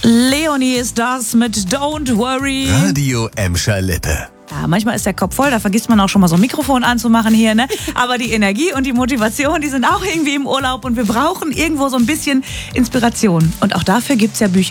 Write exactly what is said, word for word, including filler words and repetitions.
Leonie ist das mit Don't Worry. Radio Emscher Lippe. Ja, manchmal ist der Kopf voll, da vergisst man auch schon mal so ein Mikrofon anzumachen hier, ne? Aber die Energie und die Motivation, die sind auch irgendwie im Urlaub und wir brauchen irgendwo so ein bisschen Inspiration. Und auch dafür gibt's ja Bücher.